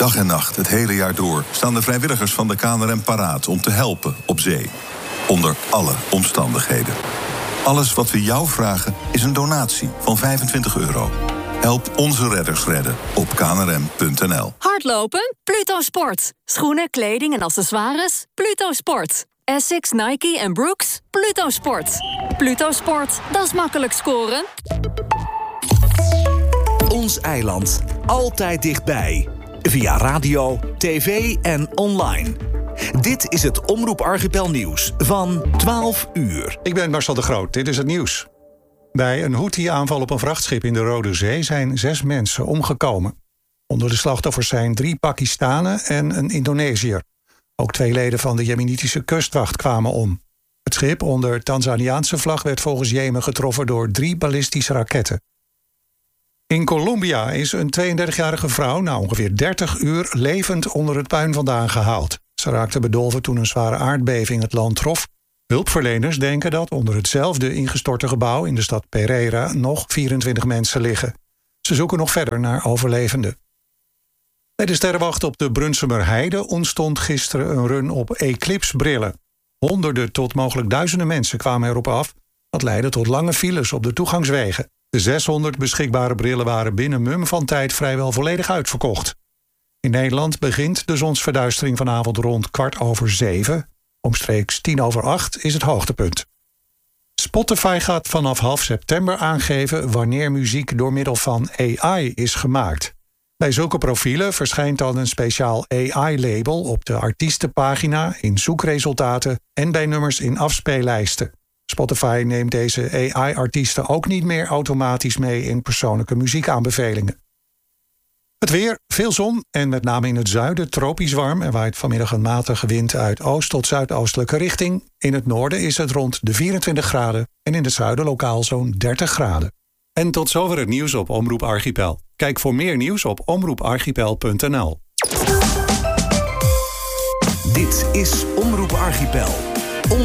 Dag en nacht, het hele jaar door, staan de vrijwilligers van de KNRM paraat om te helpen op zee. Onder alle omstandigheden. Alles wat we jou vragen is een donatie van €25. Help onze redders redden op knrm.nl. Hardlopen? Pluto Sport. Schoenen, kleding en accessoires? Pluto Sport. Essex, Nike en Brooks? Pluto Sport. Pluto Sport, dat is makkelijk scoren. Ons eiland. Altijd dichtbij. Via radio, tv en online. Dit is het Omroep Archipel Nieuws van 12 uur. Ik ben Marcel de Groot, dit is het nieuws. Bij een Houthi-aanval op een vrachtschip in de Rode Zee zijn 6 mensen omgekomen. Onder de slachtoffers zijn 3 Pakistanen en een Indonesiër. Ook 2 leden van de Jemenitische kustwacht kwamen om. Het schip onder Tanzaniaanse vlag werd volgens Jemen getroffen door 3 ballistische raketten. In Colombia is een 32-jarige vrouw na ongeveer 30 uur levend onder het puin vandaan gehaald. Ze raakte bedolven toen een zware aardbeving het land trof. Hulpverleners denken dat onder hetzelfde ingestorte gebouw in de stad Pereira nog 24 mensen liggen. Ze zoeken nog verder naar overlevenden. Bij de sterrenwacht op de Brunsumer Heide ontstond gisteren een run op eclipsbrillen. Honderden tot mogelijk duizenden mensen kwamen erop af. Dat leidde tot lange files op de toegangswegen. De 600 beschikbare brillen waren binnen mum van tijd vrijwel volledig uitverkocht. In Nederland begint de zonsverduistering vanavond rond 6:15. Omstreeks 7:50 is het hoogtepunt. Spotify gaat vanaf half september aangeven wanneer muziek door middel van AI is gemaakt. Bij zulke profielen verschijnt dan een speciaal AI-label op de artiestenpagina, in zoekresultaten en bij nummers in afspeellijsten. Spotify neemt deze AI-artiesten ook niet meer automatisch mee in persoonlijke muziekaanbevelingen. Het weer, veel zon en met name in het zuiden tropisch warm. Er waait vanmiddag een matige wind uit oost tot zuidoostelijke richting. In het noorden is het rond de 24 graden en in het zuiden lokaal zo'n 30 graden. En tot zover het nieuws op Omroep Archipel. Kijk voor meer nieuws op omroeparchipel.nl. Dit is Omroep Archipel.